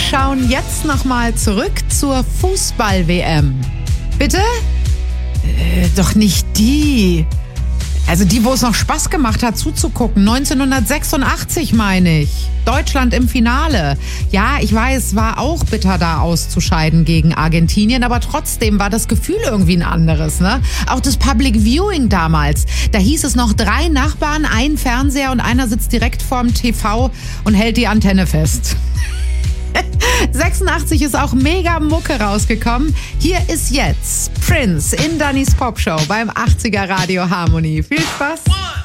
schauen jetzt nochmal zurück zur Fußball-WM. Bitte? Doch nicht die. Also die, wo es noch Spaß gemacht hat zuzugucken. 1986 meine ich. Deutschland im Finale. Ja, ich weiß, war auch bitter da auszuscheiden gegen Argentinien, aber trotzdem war das Gefühl irgendwie ein anderes, ne? Auch das Public Viewing damals. Da hieß es noch 3 Nachbarn, ein Fernseher und einer sitzt direkt vorm TV und hält die Antenne fest. 86 ist auch mega Mucke rausgekommen. Hier ist jetzt Prince in Dannys Popshow beim 80er Radio Harmony. Viel Spaß!